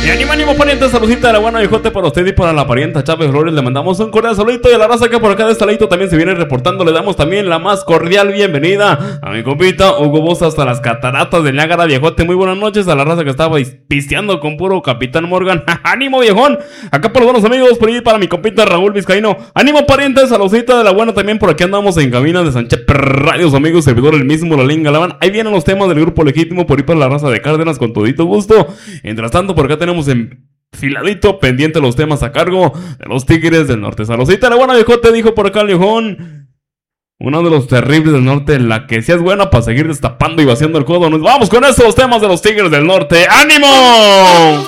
Ánimo pariente, saludcita de la buena viejote para usted y para la parienta Chávez Flores. Le mandamos un cordial saludito y a la raza que por acá de este ladito también se viene reportando. Le damos también la más cordial bienvenida a mi compita Hugo Boss hasta las cataratas de Niágara, viejote. Muy buenas noches a la raza que estaba pisteando con puro Capitán Morgan. ¡Ánimo, viejón! Acá para los buenos amigos, por ahí para mi compita Raúl Vizcaíno. ¡Ánimo pariente, saludcita de la buena! También por aquí andamos en cabina de Sánchez Radios, amigos, servidor el mismo, la Linga Lavan. Ahí vienen los temas del grupo legítimo por ahí para la raza de Cárdenas con todito gusto. Mientras tanto, por acá tenemos enfiladito pendiente los temas a cargo de los Tigres del Norte. Saludcita, la buena viejote, dijo por acá el viejón. Uno de los terribles del norte, la que sí es buena para seguir destapando y vaciando el codo. Nos vamos con esos temas de los Tigres del Norte. ¡Ánimo!